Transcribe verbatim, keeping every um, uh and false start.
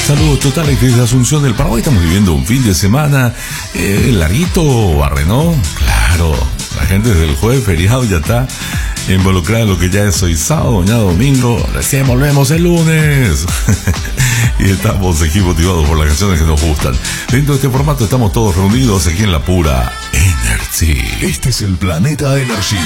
Saludos totales desde Asunción del Paraguay. Estamos viviendo un fin de semana eh, larguito, Barrenó. Claro, la gente desde el jueves feriado ya está involucrada en lo que ya es hoy sábado, mañana domingo. Recién volvemos el lunes. Y estamos aquí motivados por las canciones que nos gustan. Dentro de este formato estamos todos reunidos aquí en la pura Energy. Este es el Planeta Energy.